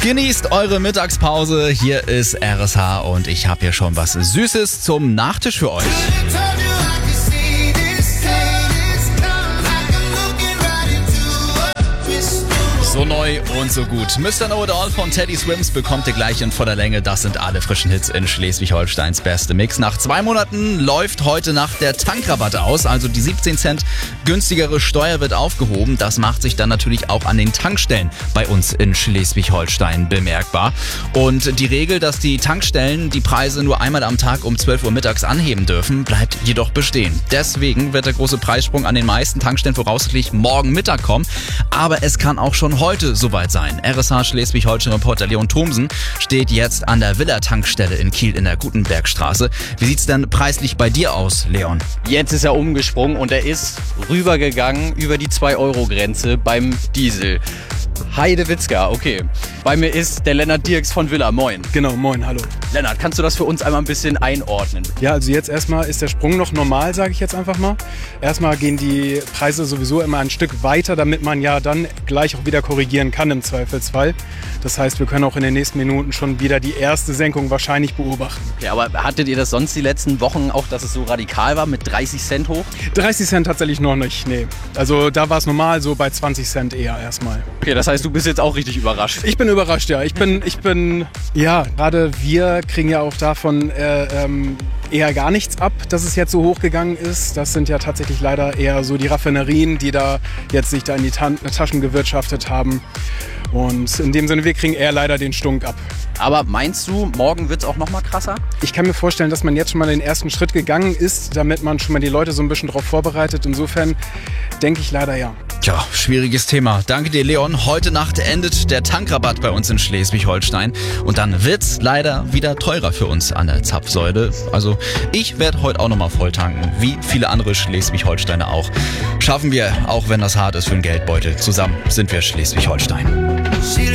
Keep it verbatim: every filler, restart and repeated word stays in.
Genießt eure Mittagspause. Hier ist R S H und ich habe hier schon was Süßes zum Nachtisch für euch. So neu und so gut. Mister Know It All von Teddy Swims bekommt ihr gleich in voller Länge. Das sind alle frischen Hits in Schleswig-Holsteins beste Mix. Nach zwei Monaten läuft heute Nacht der Tankrabatt aus. Also die siebzehn Cent günstigere Steuer wird aufgehoben. Das macht sich dann natürlich auch an den Tankstellen bei uns in Schleswig-Holstein bemerkbar. Und die Regel, dass die Tankstellen die Preise nur einmal am Tag um zwölf Uhr mittags anheben dürfen, bleibt jedoch bestehen. Deswegen wird der große Preissprung an den meisten Tankstellen voraussichtlich morgen Mittag kommen. Aber es kann auch schon heute soweit sein. R S H Schleswig-Holstein-Reporter Leon Thomsen steht jetzt an der Villa-Tankstelle in Kiel in der Gutenbergstraße. Wie sieht's denn preislich bei dir aus, Leon? Jetzt ist er umgesprungen und er ist rübergegangen über die zwei Euro Grenze beim Diesel. Heidewitzka, okay. Bei mir ist der Lennart Dirks von Villa. Moin. Genau, moin, hallo. Lennart, kannst du das für uns einmal ein bisschen einordnen? Ja, also jetzt erstmal ist der Sprung noch normal, sage ich jetzt einfach mal. Erstmal gehen die Preise sowieso immer ein Stück weiter, damit man ja dann gleich auch wieder korrigieren kann im Zweifelsfall. Das heißt, wir können auch in den nächsten Minuten schon wieder die erste Senkung wahrscheinlich beobachten. Ja, aber hattet ihr das sonst die letzten Wochen auch, dass es so radikal war mit dreißig Cent hoch? dreißig Cent tatsächlich noch nicht, nee. Also da war es normal so bei zwanzig Cent eher erstmal. Okay, das heißt, du bist jetzt auch richtig überrascht. Ich bin überrascht, ja. Ich bin, ich bin, ja, gerade wir kriegen ja auch davon äh, ähm, eher gar nichts ab, dass es jetzt so hochgegangen ist. Das sind ja tatsächlich leider eher so die Raffinerien, die da jetzt sich da in die Ta- Taschen gewirtschaftet haben. Und in dem Sinne, wir kriegen eher leider den Stunk ab. Aber meinst du, morgen wird es auch noch mal krasser? Ich kann mir vorstellen, dass man jetzt schon mal den ersten Schritt gegangen ist, damit man schon mal die Leute so ein bisschen drauf vorbereitet. Insofern denke ich leider ja. Tja, schwieriges Thema. Danke dir, Leon. Heute Nacht endet der Tankrabatt bei uns in Schleswig-Holstein. Und dann wird's leider wieder teurer für uns an der Zapfsäule. Also ich werde heute auch nochmal voll tanken, wie viele andere Schleswig-Holsteiner auch. Schaffen wir, auch wenn das hart ist für den Geldbeutel. Zusammen sind wir Schleswig-Holstein.